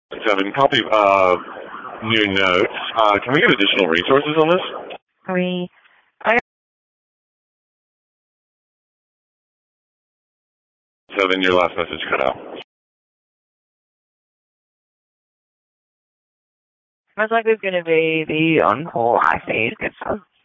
Seven, copy new notes. Can we get additional resources on this? We Seven, your last message cut out. most likely it's going to be the on-call IC.